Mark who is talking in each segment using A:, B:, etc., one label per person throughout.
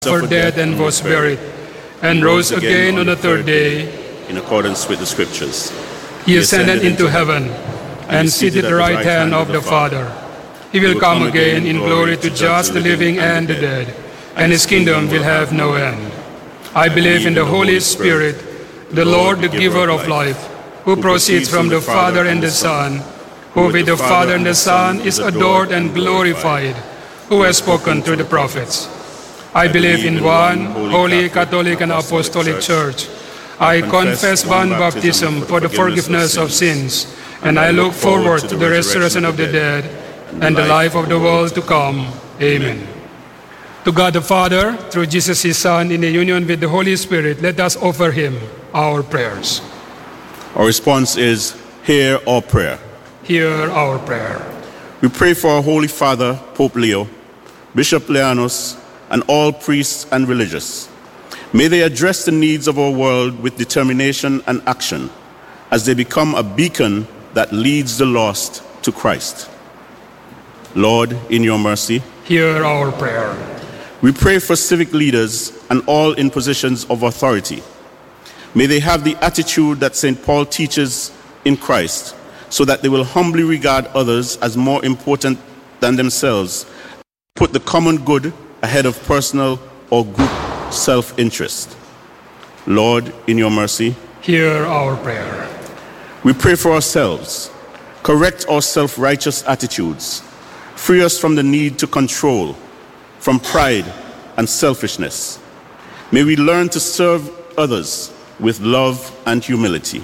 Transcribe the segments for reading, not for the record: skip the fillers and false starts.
A: for death and was buried, and rose again on the third day,
B: in accordance with the Scriptures.
A: He ascended into heaven and seated at the right hand of the Father. He will come again in glory to judge the living and the dead, and his kingdom will have no end. I believe in the Holy Spirit, the Lord, the giver of life, who proceeds from the Father and the Son, who with the Father and the Son is adored and glorified, who has spoken through the prophets. I believe in one holy, Catholic, and Apostolic Church. I confess one baptism for the forgiveness of sins, and I look forward to the resurrection of the dead and the life of the world to come. Amen. To God the Father, through Jesus his Son, in the union with the Holy Spirit, let us offer him our prayers.
B: Our response is, hear our prayer.
A: Hear our prayer.
B: We pray for our Holy Father, Pope Leo, Bishop Leanos, and all priests and religious. May they address the needs of our world with determination and action as they become a beacon that leads the lost to Christ. Lord, in your mercy,
A: hear our prayer.
B: We pray for civic leaders and all in positions of authority. May they have the attitude that St. Paul teaches in Christ, so that they will humbly regard others as more important than themselves, put the common good ahead of personal or group self-interest. Lord, in your mercy,
A: hear our prayer.
B: We pray for ourselves. Correct our self-righteous attitudes. Free us from the need to control, from pride and selfishness. May we learn to serve others with love and humility.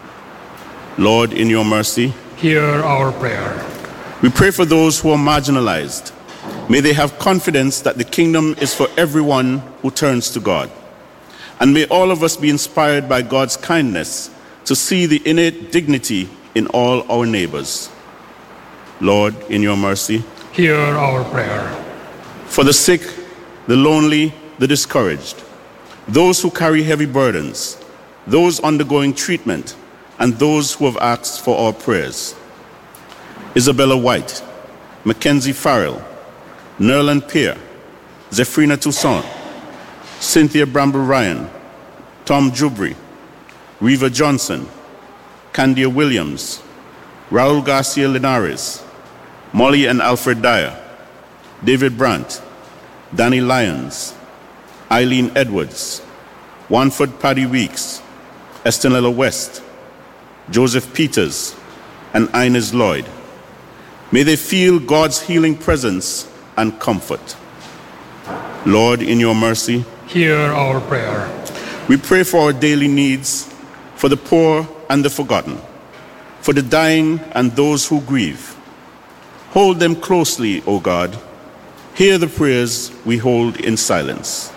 B: Lord, in your mercy,
A: hear our prayer.
B: We pray for those who are marginalized. May they have confidence that the kingdom is for everyone who turns to God. And may all of us be inspired by God's kindness to see the innate dignity in all our neighbors. Lord, in your mercy,
A: hear our prayer.
B: For the sick, the lonely, the discouraged, those who carry heavy burdens, those undergoing treatment, and those who have asked for our prayers. Isabella White, Mackenzie Farrell, Nerland Peer, Zephrina Toussaint, Cynthia Bramble-Ryan, Tom Jubri, Reva Johnson, Candia Williams, Raul Garcia Linares, Molly and Alfred Dyer, David Brandt, Danny Lyons, Eileen Edwards, Wanford Paddy Weeks, Estenella West, Joseph Peters, and Inez Lloyd. May they feel God's healing presence and comfort. Lord, in your mercy,
A: hear our prayer.
B: We pray for our daily needs, for the poor and the forgotten, for the dying and those who grieve. Hold them closely, O God. Hear the prayers we hold in silence.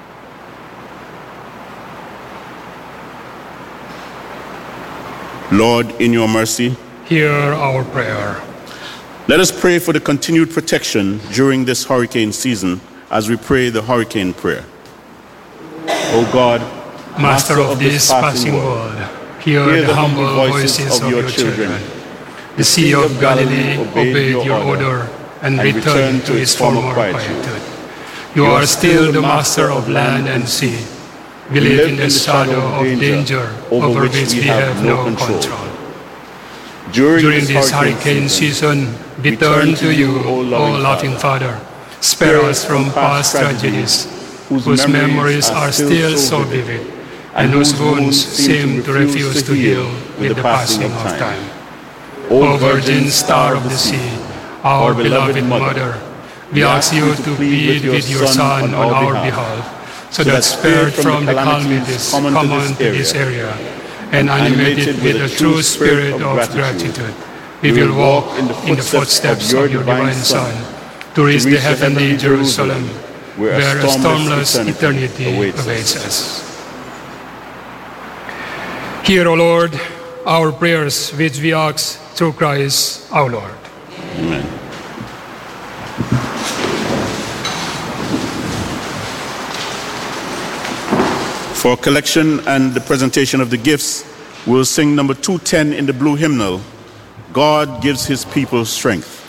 B: Lord, in your mercy,
A: hear our prayer.
B: Let us pray for the continued protection during this hurricane season as we pray the hurricane prayer. O God,
A: Master of this passing world, hear the humble voices of your children. The Sea of Galilee obeyed your order and returned to its former quietude. You are still the master of land and sea. We live in the shadow of danger over which we have no control. During this hurricane season, we turn to you, O loving Father. Spare us from past tragedies, whose memories are still so vivid, and whose wounds seem to refuse to heal with the passing of time. O Virgin Star of the Sea, our beloved Mother, we ask you to plead with your Son on our behalf, so that spared from the calamities common to this area, and animated with a true spirit of gratitude, we will walk in the footsteps of your divine Son to reach the heavenly Jerusalem, where a stormless eternity awaits us. Hear, O Lord, our prayers which we ask through Christ our Lord.
B: Amen. For collection and the presentation of the gifts, we'll sing number 210 in the blue hymnal, God Gives His People Strength.